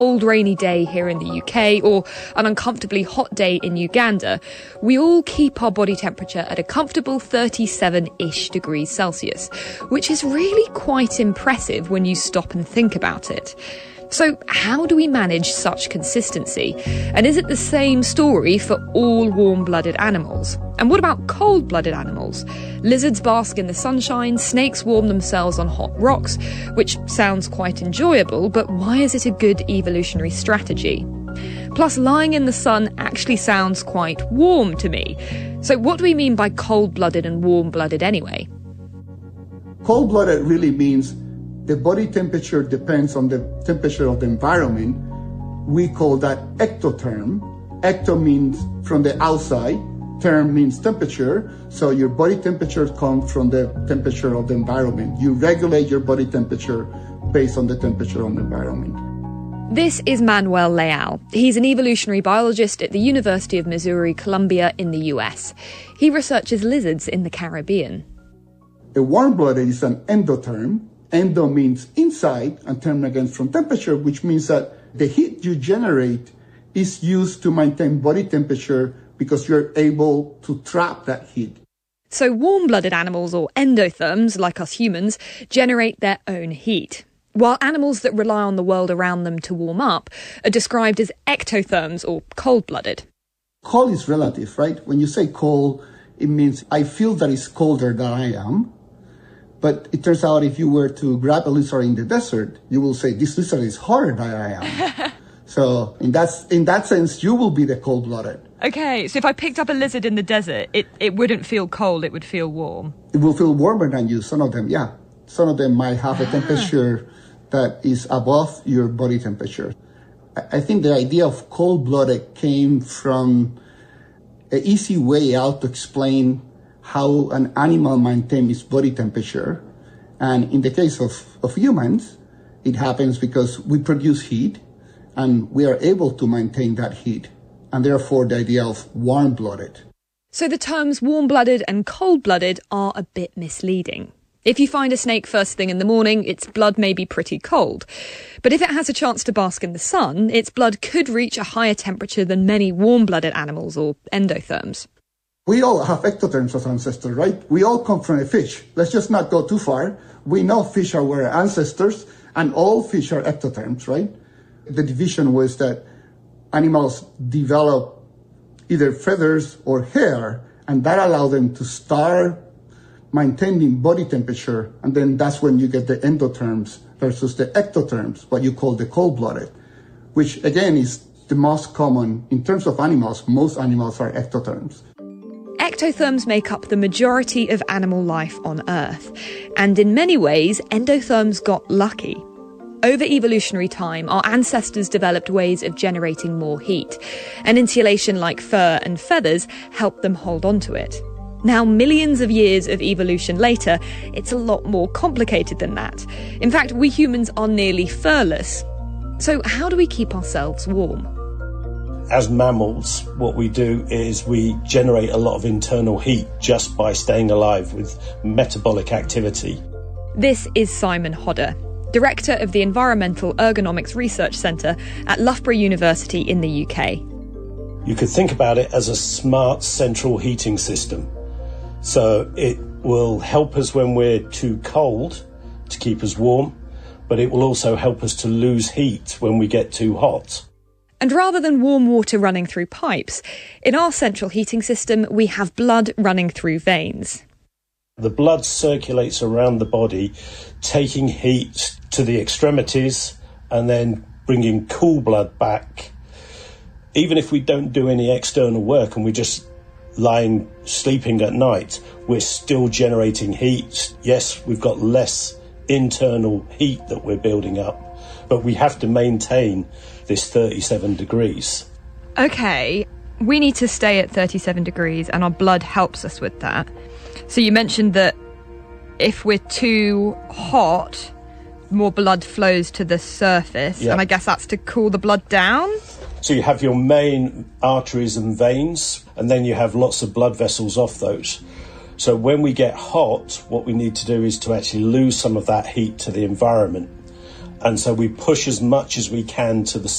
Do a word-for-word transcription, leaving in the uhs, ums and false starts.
cold rainy day here in the U K or an uncomfortably hot day in Uganda, we all keep our body temperature at a comfortable thirty-seven-ish degrees Celsius, which is really quite impressive when you stop and think about it. So how do we manage such consistency? And is it the same story for all warm-blooded animals? And what about cold-blooded animals? Lizards bask in the sunshine, snakes warm themselves on hot rocks, which sounds quite enjoyable, but why is it a good evolutionary strategy? Plus, lying in the sun actually sounds quite warm to me. So what do we mean by cold-blooded and warm-blooded anyway? Cold-blooded really means the body temperature depends on the temperature of the environment. We call that ectotherm. Ecto means from the outside, term means temperature, so your body temperature comes from the temperature of the environment. You regulate your body temperature based on the temperature of the environment. This is Manuel Leal. He's an evolutionary biologist at the University of Missouri, Columbia in the U S. He researches lizards in the Caribbean. A warm-blooded is an endotherm. Endo means inside, and term again from temperature, which means that the heat you generate is used to maintain body temperature because you're able to trap that heat. So warm-blooded animals, or endotherms, like us humans, generate their own heat, while animals that rely on the world around them to warm up are described as ectotherms, or cold-blooded. Cold is relative, right? When you say cold, it means I feel that it's colder than I am. But it turns out if you were to grab a lizard in the desert, you will say, this lizard is hotter than I am. So in that, in that sense, you will be the cold-blooded. Okay, so if I picked up a lizard in the desert, it, it wouldn't feel cold, it would feel warm. It will feel warmer than you, some of them, yeah. Some of them might have a temperature that is above your body temperature. I, I think the idea of cold-blooded came from an easy way out to explain how an animal maintains its body temperature. And in the case of, of humans, it happens because we produce heat and we are able to maintain that heat. And therefore the idea of warm-blooded. So the terms warm-blooded and cold-blooded are a bit misleading. If you find a snake first thing in the morning, its blood may be pretty cold. But if it has a chance to bask in the sun, its blood could reach a higher temperature than many warm-blooded animals, or endotherms. We all have ectotherms as ancestors, right? We all come from a fish. Let's just not go too far. We know fish are our ancestors, and all fish are ectotherms, right? The division was that animals develop either feathers or hair, and that allowed them to start maintaining body temperature, and then that's when you get the endotherms versus the ectotherms, what you call the cold-blooded, which again is the most common. In terms of animals, most animals are ectotherms. Ectotherms make up the majority of animal life on Earth, and in many ways, endotherms got lucky. Over evolutionary time, our ancestors developed ways of generating more heat, and insulation like fur and feathers helped them hold on to it. Now, millions of years of evolution later, it's a lot more complicated than that. In fact, we humans are nearly furless. So how do we keep ourselves warm? As mammals, what we do is we generate a lot of internal heat just by staying alive with metabolic activity. This is Simon Hodder, Director of the Environmental Ergonomics Research Centre at Loughborough University in the U K. You could think about it as a smart central heating system. So it will help us when we're too cold to keep us warm, but it will also help us to lose heat when we get too hot. And rather than warm water running through pipes, in our central heating system, we have blood running through veins. The blood circulates around the body, taking heat to the extremities and then bringing cool blood back. Even if we don't do any external work and we're just lying, sleeping at night, we're still generating heat. Yes, we've got less internal heat that we're building up, but we have to maintain this thirty-seven degrees. Okay, we need to stay at thirty-seven degrees and our blood helps us with that. So you mentioned that if we're too hot, more blood flows to the surface, yep. And I guess that's to cool the blood down? So you have your main arteries and veins, and then you have lots of blood vessels off those. So when we get hot, what we need to do is to actually lose some of that heat to the environment. And so we push as much as we can to the